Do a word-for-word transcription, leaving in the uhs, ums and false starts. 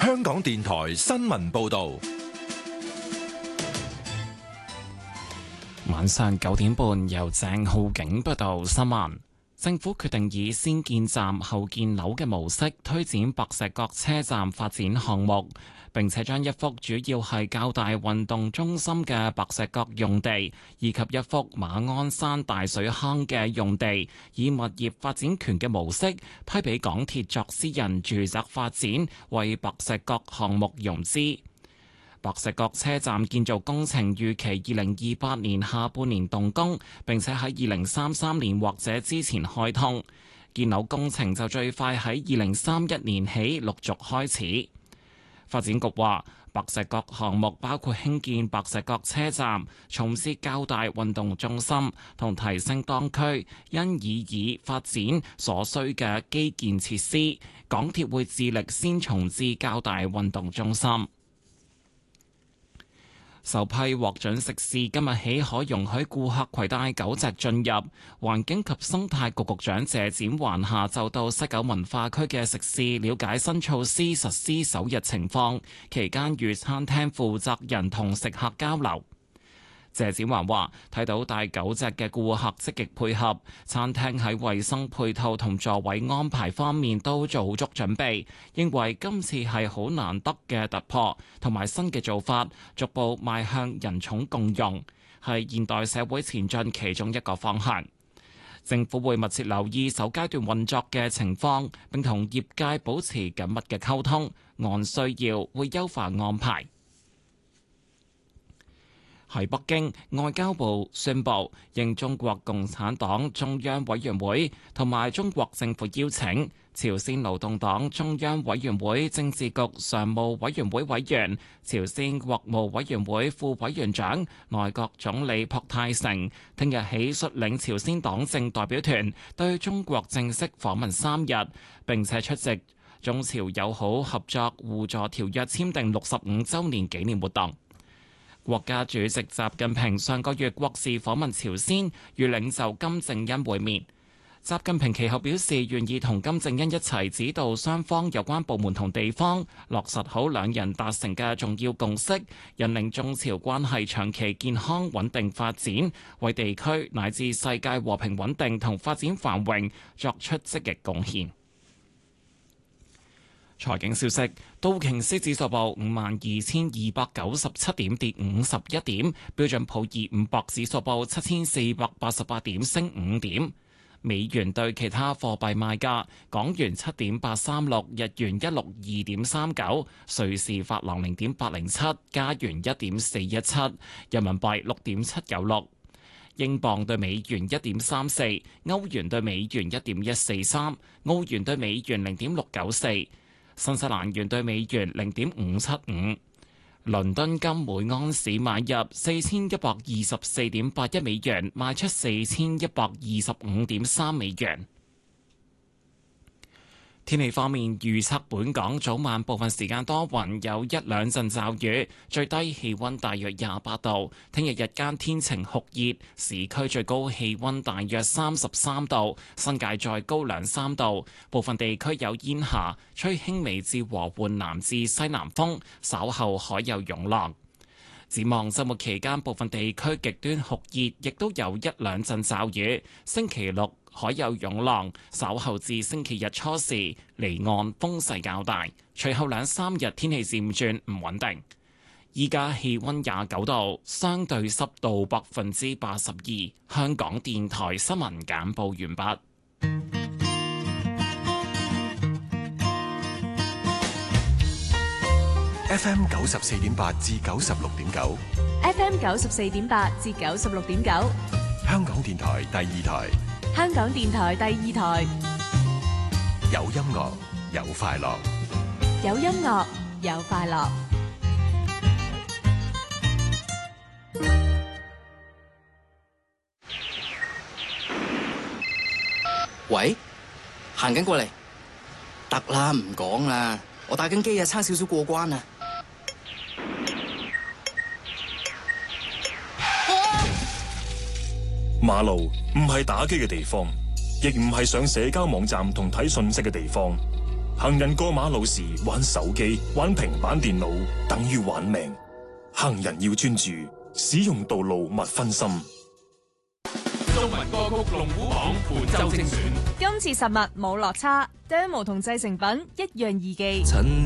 香港電台新聞報道。 晚上九點半，由鄭浩景報道新聞。政府決定以先建站後建樓嘅模式推展白石角車站發展項目，並且將一幅主要係較大運動中心嘅白石角用地，以及一幅馬鞍山大水坑嘅用地，以物業發展權嘅模式批俾港鐵作私人住宅發展，為白石角項目融資。白石角車站建造工程預期二零二八年下半年動工，並且喺二零三三年或者之前開通。建樓工程就最快喺二零三一年起陸續開始。發展局話，白石角項目包括興建白石角車站、重設較大運動中心同提升當區因以以發展所需嘅基建設施。港鐵會致力先重置較大運動中心。首批獲准食肆今日起可容許顧客攜帶狗隻進入。環境及生態局局長謝展寰下晝到西九文化區嘅食肆了解新措施實施首日情況，期間與餐廳負責人同食客交流。謝展寰話：睇到帶狗隻嘅顧客積極配合，餐廳喺衛生配套同座位安排方面都做足準備，認為今次係好難得嘅突破同埋新嘅做法，逐步邁向人寵共融，係現代社會前進其中一個方向。政府會密切留意首階段運作嘅情況，並同業界保持緊密嘅溝通，按需要會優化安排。喺北京，外交部宣布，應中國共產黨中央委員會同埋中國政府邀請，朝鮮勞動黨中央委員會政治局常務委員會委員、朝鮮國務委員會副委員長、內閣總理朴泰成，聽日起率領朝鮮黨政代表團對中國正式訪問三日，並且出席中朝友好合作互助條約簽訂六十五週年紀念活動。國家主席習近平上個月國事訪問朝鮮，與領袖金正恩會面。習近平其後表示，願意同金正恩一齊指導雙方有關部門同地方落實好兩人達成嘅重要共識，引領中朝關係長期健康穩定發展，為地區乃至世界和平穩定同發展繁榮作出積極貢獻。財經消息，道瓊斯指數報五萬二千二百九十七點，跌五十一點；標準普爾五百指數報七千四百八十八點，升五點。美元對其他貨幣賣價：港元七點八三六，日元一六二點三九，瑞士法郎零點八零七，加元一點四一七，人民幣六點七九六。英鎊對美元一點三四，歐元對美元一點一四三，澳元對美元零點六九四。新西蘭元對美元零點五七五，倫敦金每安士買入四千一百二十四點八一美元，賣出四千一百二十五點三美元。天氣方面，預測本港早晚部分時間多雲，有一兩陣驟雨，最低氣溫大約廿八度。聽日日間天晴酷熱，市區最高氣溫大約三十三度，新界再高兩三度。部分地區有煙霞，吹輕微至和緩南至西南風，稍後海有湧浪。展望週末期間，部分地區極端酷熱，亦都有一兩陣驟雨。星期六海有湧浪，稍後至星期日初時離岸風勢較大，隨後兩三日天氣漸轉唔穩定。依家氣溫廿九度，相對濕度百分之八十二。香港電台新聞簡報完畢。 F M 九十四點八至九十六點九 ，F M 九十四點八至九十六點九， 香港電台第二台， 香港電台第二台， 有音樂有快樂， 有音樂有快樂。 喂，行緊過嚟，得啦，唔講啦，我打緊機啊，差少少過關啊！ 馬路唔係打機嘅地方，亦唔係上社交網站同睇訊息嘅地方。 行人過馬路時玩手機、玩平板電腦，等於玩命。行人要專注，使用道路勿分心。 中文歌曲龍虎榜本周精選， 今次實物冇落差，Demo 同製成品一樣易記。 趁